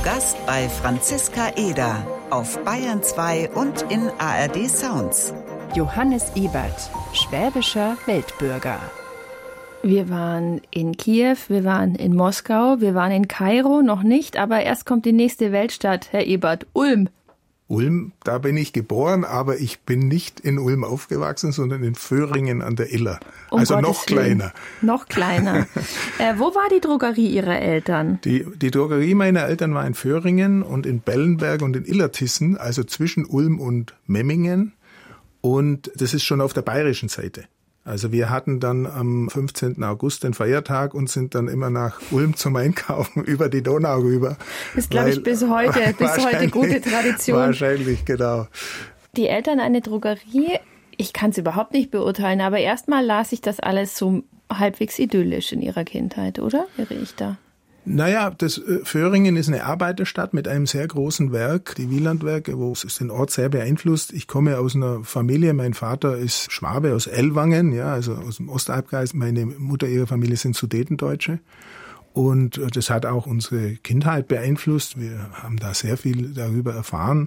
Gast bei Franziska Eder auf Bayern 2 und in ARD Sounds. Johannes Ebert, schwäbischer Weltbürger. Wir waren in Kiew, wir waren in Moskau, wir waren in Kairo, noch nicht, aber erst kommt die nächste Weltstadt, Herr Ebert, Ulm. Ulm, da bin ich geboren, aber ich bin nicht in Ulm aufgewachsen, sondern in Vöhringen an der Iller. Also noch kleiner. Noch kleiner. Wo war die Drogerie Ihrer Eltern? Die Drogerie meiner Eltern war in Vöhringen und in Bellenberg und in Illertissen, also zwischen Ulm und Memmingen. Und das ist schon auf der bayerischen Seite. Also wir hatten dann am 15. August den Feiertag und sind dann immer nach Ulm zum Einkaufen über die Donau rüber. Das ist, glaube ich, bis heute gute Tradition. Wahrscheinlich, genau. Die Eltern eine Drogerie, ich kann es überhaupt nicht beurteilen, aber erstmal las ich das alles so halbwegs idyllisch in Ihrer Kindheit, oder? Irre ich da? Naja, Vöhringen ist eine Arbeiterstadt mit einem sehr großen Werk, die Wielandwerke, wo es den Ort sehr beeinflusst. Ich komme aus einer Familie, mein Vater ist Schwabe aus Ellwangen, ja, also aus dem Ostalbkreis. Meine Mutter, ihre Familie sind Sudetendeutsche. Und das hat auch unsere Kindheit beeinflusst. Wir haben da sehr viel darüber erfahren.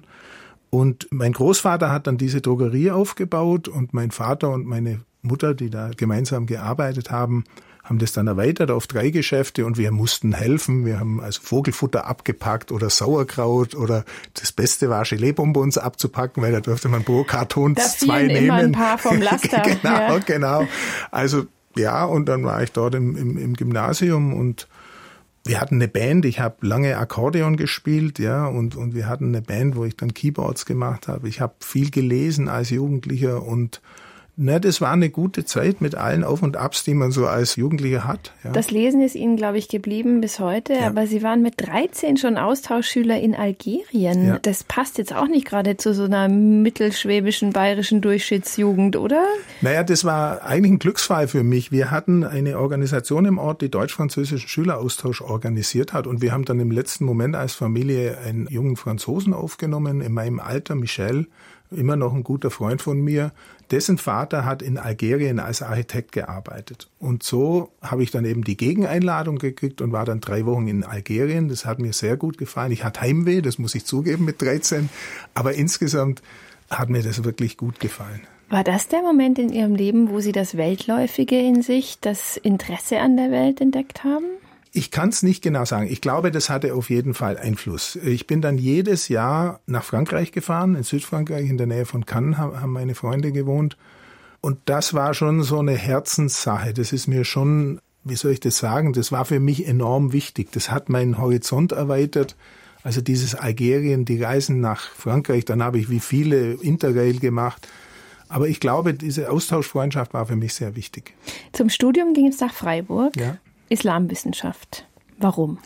Und mein Großvater hat dann diese Drogerie aufgebaut und mein Vater und meine Mutter, die da gemeinsam gearbeitet haben das dann erweitert auf 3 Geschäfte und wir mussten helfen. Wir haben also Vogelfutter abgepackt oder Sauerkraut oder das Beste war Gelee-Bonbons abzupacken, weil da durfte man pro Karton 2 nehmen. Immer ein paar vom Laster. Genau. Also ja, und dann war ich dort im Gymnasium und wir hatten eine Band. Ich habe lange Akkordeon gespielt, ja, und wir hatten eine Band, wo ich dann Keyboards gemacht habe. Ich habe viel gelesen als Jugendlicher und das war eine gute Zeit mit allen Auf und Abs, die man so als Jugendlicher hat. Ja. Das Lesen ist Ihnen, glaube ich, geblieben bis heute, ja. Aber Sie waren mit 13 schon Austauschschüler in Algerien. Ja. Das passt jetzt auch nicht gerade zu so einer mittelschwäbischen, bayerischen Durchschnittsjugend, oder? Naja, das war eigentlich ein Glücksfall für mich. Wir hatten eine Organisation im Ort, die deutsch-französischen Schüleraustausch organisiert hat und wir haben dann im letzten Moment als Familie einen jungen Franzosen aufgenommen, in meinem Alter, Michel, immer noch ein guter Freund von mir. Dessen Vater hat in Algerien als Architekt gearbeitet. Und so habe ich dann eben die Gegeneinladung gekriegt und war dann 3 Wochen in Algerien. Das hat mir sehr gut gefallen. Ich hatte Heimweh, das muss ich zugeben mit 13. Aber insgesamt hat mir das wirklich gut gefallen. War das der Moment in Ihrem Leben, wo Sie das Weltläufige in sich, das Interesse an der Welt entdeckt haben? Ich kann es nicht genau sagen. Ich glaube, das hatte auf jeden Fall Einfluss. Ich bin dann jedes Jahr nach Frankreich gefahren, in Südfrankreich, in der Nähe von Cannes haben meine Freunde gewohnt. Und das war schon so eine Herzenssache. Das ist mir schon, wie soll ich das sagen, das war für mich enorm wichtig. Das hat meinen Horizont erweitert. Also dieses Algerien, die Reisen nach Frankreich, dann habe ich wie viele Interrail gemacht. Aber ich glaube, diese Austauschfreundschaft war für mich sehr wichtig. Zum Studium ging es nach Freiburg. Ja. Islamwissenschaft. Warum?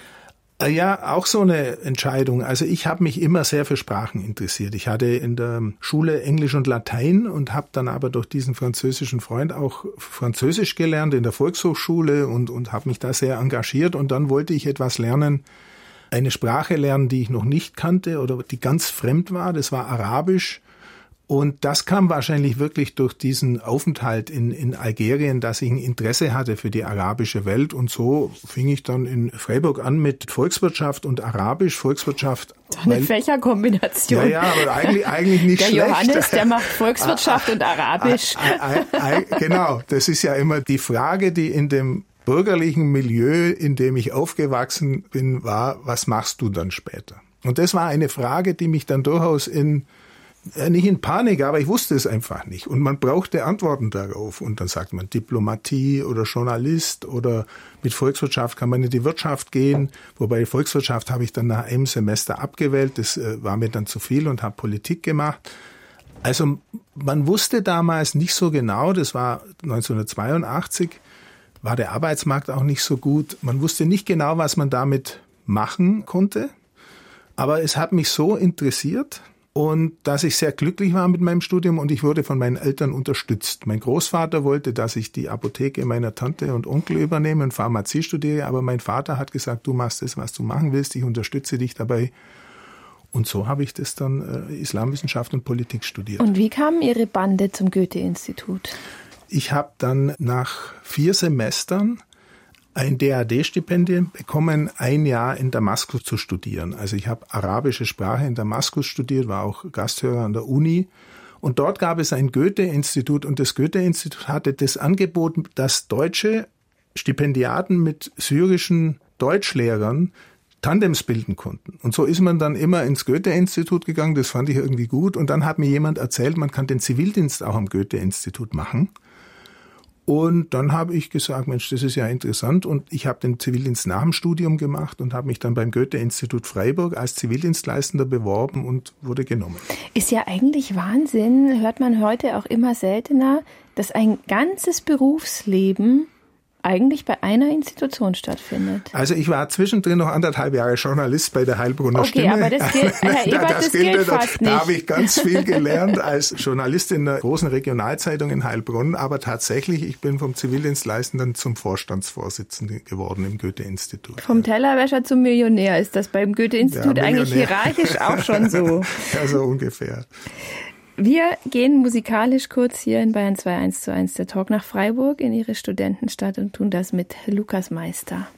Ja, auch so eine Entscheidung. Also ich habe mich immer sehr für Sprachen interessiert. Ich hatte in der Schule Englisch und Latein und habe dann aber durch diesen französischen Freund auch Französisch gelernt in der Volkshochschule und habe mich da sehr engagiert. Und dann wollte ich etwas lernen, eine Sprache lernen, die ich noch nicht kannte oder die ganz fremd war. Das war Arabisch. Und das kam wahrscheinlich wirklich durch diesen Aufenthalt in Algerien, dass ich ein Interesse hatte für die arabische Welt. Und so fing ich dann in Freiburg an mit Volkswirtschaft und Arabisch. Volkswirtschaft. Eine Fächerkombination. Ja, aber eigentlich nicht schlecht. Der Johannes, der macht Volkswirtschaft und Arabisch. Genau, das ist ja immer die Frage, die in dem bürgerlichen Milieu, in dem ich aufgewachsen bin, war, was machst du dann später? Und das war eine Frage, die mich dann durchaus nicht in Panik, aber ich wusste es einfach nicht. Und man brauchte Antworten darauf. Und dann sagt man Diplomatie oder Journalist oder mit Volkswirtschaft kann man in die Wirtschaft gehen. Wobei Volkswirtschaft habe ich dann nach einem Semester abgewählt. Das war mir dann zu viel und habe Politik gemacht. Also man wusste damals nicht so genau, das war 1982, war der Arbeitsmarkt auch nicht so gut. Man wusste nicht genau, was man damit machen konnte. Aber es hat mich so interessiert. Und dass ich sehr glücklich war mit meinem Studium und ich wurde von meinen Eltern unterstützt. Mein Großvater wollte, dass ich die Apotheke meiner Tante und Onkel übernehme und Pharmazie studiere, aber mein Vater hat gesagt, du machst das, was du machen willst, ich unterstütze dich dabei. Und so habe ich das dann Islamwissenschaft und Politik studiert. Und wie kam Ihre Bande zum Goethe-Institut? Ich habe dann nach 4 Semestern ein DAD-Stipendium bekommen, 1 Jahr in Damaskus zu studieren. Also ich habe arabische Sprache in Damaskus studiert, war auch Gasthörer an der Uni. Und dort gab es ein Goethe-Institut und das Goethe-Institut hatte das Angebot, dass deutsche Stipendiaten mit syrischen Deutschlehrern Tandems bilden konnten. Und so ist man dann immer ins Goethe-Institut gegangen, das fand ich irgendwie gut. Und dann hat mir jemand erzählt, man kann den Zivildienst auch am Goethe-Institut machen. Und dann habe ich gesagt, Mensch, das ist ja interessant. Und ich habe den Zivildienst nach dem Studium gemacht und habe mich dann beim Goethe-Institut Freiburg als Zivildienstleistender beworben und wurde genommen. Ist ja eigentlich Wahnsinn, hört man heute auch immer seltener, dass ein ganzes Berufsleben eigentlich bei einer Institution stattfindet. Also ich war zwischendrin noch 1,5 Jahre Journalist bei der Heilbronner Stimme. Okay, aber das gilt, Herr Ebert, das gilt fast nicht. Da habe ich ganz viel gelernt als Journalist in der großen Regionalzeitung in Heilbronn. Aber tatsächlich, ich bin vom Zivildienstleistenden zum Vorstandsvorsitzenden geworden im Goethe-Institut. Vom Tellerwäscher zum Millionär ist das beim Goethe-Institut eigentlich hierarchisch auch schon so. Ja, so ungefähr. Wir gehen musikalisch kurz hier in Bayern 2 1:1 der Talk nach Freiburg in Ihre Studentenstadt und tun das mit Lukas Meister.